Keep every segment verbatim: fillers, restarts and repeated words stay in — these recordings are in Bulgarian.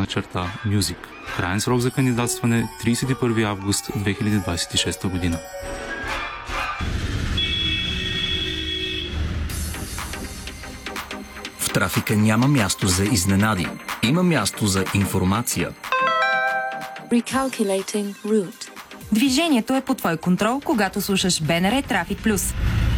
наклонена черта Music. Краен срок за кандидатстване тридесет и първи август две хиляди двадесет и шеста година. В трафика няма място за изненади. Има място за информация. Recalculating route. Движението е под твой контрол, когато слушаш БНР Трафик Плюс.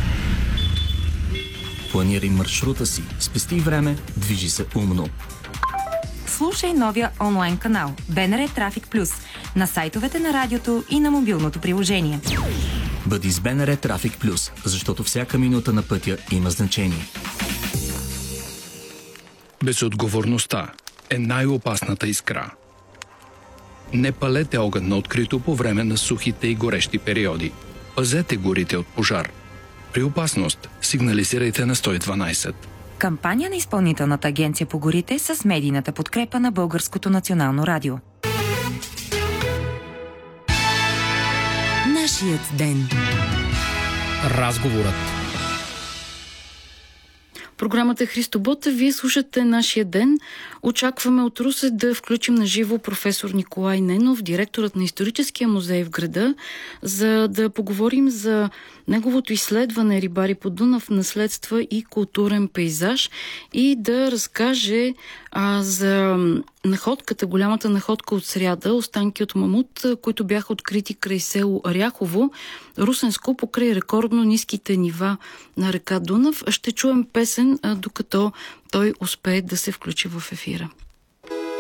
Планирай маршрута си, спести време, движи се умно. Слушай новия онлайн канал БНР Трафик Плюс на сайтовете на радиото и на мобилното приложение. Бъди с БНР Трафик Плюс, защото всяка минута на пътя има значение. Безотговорността е най-опасната искра. Не палете огън на открито по време на сухите и горещи периоди. Пазете горите от пожар. При опасност сигнализирайте на сто и дванадесет. Кампания на Изпълнителната агенция по горите с медийната подкрепа на Българското национално радио. Нашият ден. Разговорът. Програмата е Христо Ботев. Вие слушате Нашия ден. Очакваме от Русе да включим на живо професор Николай Ненов, директорът на Историческия музей в града, за да поговорим за неговото изследване Рибари по Дунав, наследства и културен пейзаж и да разкаже а, за находката, голямата находка от сряда, останки от мамут, които бяха открити край село Ряхово, Русенско, покрай рекордно ниските нива на река Дунав. Ще чуем песен, а, докато той успее да се включи в ефира.